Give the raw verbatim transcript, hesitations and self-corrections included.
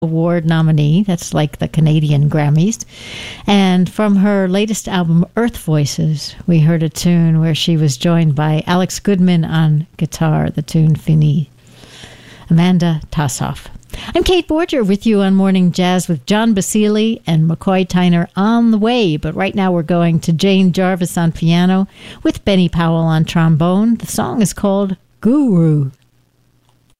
Award nominee. That's like the Canadian Grammys. And from her latest album, Earth Voices, we heard a tune where she was joined by Alex Goodman on guitar, the tune Fini. Amanda Tassoff. I'm Kate Borger with you on Morning Jazz with John Basile and McCoy Tyner on the way. But right now we're going to Jane Jarvis on piano with Benny Powell on trombone. The song is called Guru.